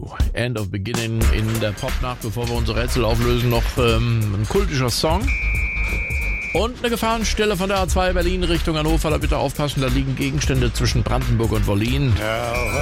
End of Beginning in der Popnacht. Bevor wir unser Rätsel auflösen, noch ein kultischer Song. Und eine Gefahrenstelle von der A2 Berlin Richtung Hannover. Da bitte aufpassen, da liegen Gegenstände zwischen Brandenburg und Wollin. Tell